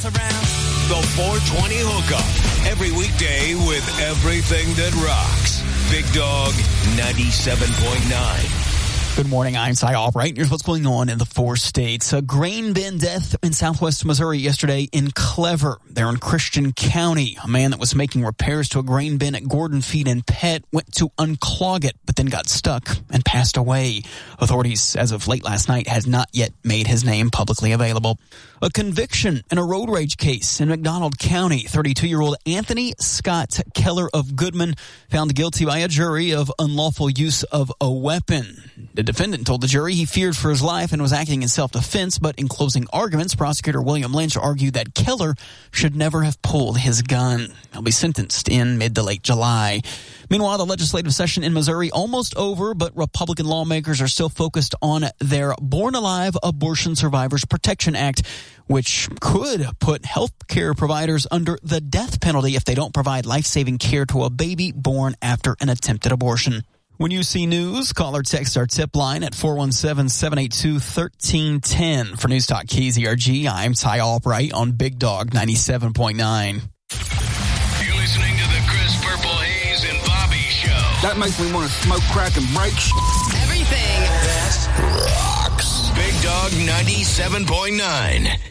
The 420 Hookup. Every weekday with everything that rocks. Big Dog 97.9. Good morning, I'm Cy Albright. Here's what's going on in the 4 states. A grain bin death in southwest Missouri yesterday in Clever. There in Christian County. A man that was making repairs to a grain bin at Gordon Feed and Pet went to unclog it, but then got stuck and passed away. Authorities, as of late last night, has not yet made his name publicly available. A conviction in a road rage case in McDonald County. 32-year-old Anthony Scott Keller of Goodman found guilty by a jury of unlawful use of a weapon. The defendant told the jury he feared for his life and was acting in self-defense, but in closing arguments, prosecutor William Lynch argued that Keller should never have pulled his gun. He'll be sentenced in mid to late July. Meanwhile, the legislative session in Missouri almost over, but Republican lawmakers are still focused on their Born Alive Abortion Survivors Protection Act, which could put health care providers under the death penalty if they don't provide life-saving care to a baby born after an attempted abortion. When you see news, call or text our tip line at 417-782-1310. For News Talk KZRG, I'm Ty Albright on Big Dog 97.9. You're listening to the Chris Purple Hayes and Bobby Show. That makes me want to smoke crack and break Everything that rocks. Big Dog 97.9.